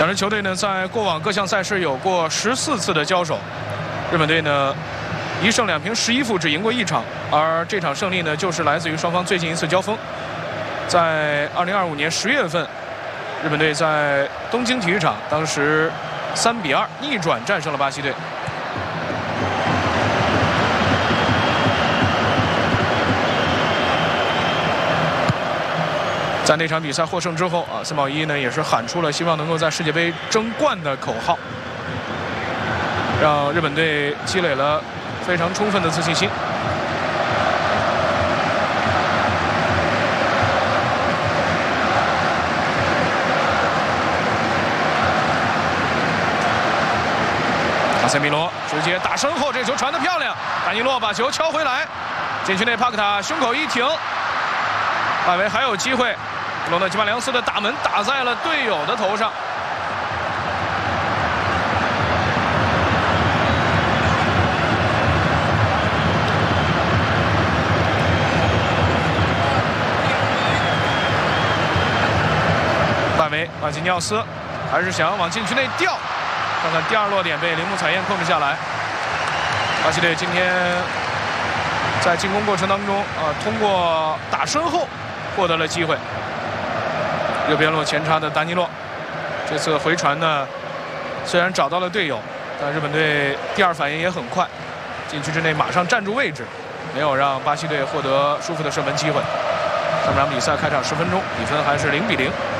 两支球队呢，在过往各项赛事有过14次的交手。日本队呢，1胜2平11负，只赢过1场，而这场胜利呢，就是来自于双方最近一次交锋，在2025年10月份，日本队在东京体育场，当时3比2逆转战胜了巴西队。 在那场比赛获胜之后啊，森保一呢也是喊出了希望能够在世界杯争冠的口号，让日本队积累了非常充分的自信心。卡塞米罗直接打身后，这球传得漂亮，丹尼洛把球敲回来，禁区内帕克塔胸口一挺，外围还有机会。 罗纳基巴良斯的大门打在了队友的头上，外围马基尼奥斯还是想要往禁区内吊，看看第2落点被铃木彩彦控制下来。巴西队今天在进攻过程当中通过打身后获得了机会。 右边路前插的丹尼洛，这次回传呢，虽然找到了队友，但日本队第2反应也很快，禁区之内马上站住位置，没有让巴西队获得舒服的射门机会。上半场比赛开场10分钟，比分还是0比0。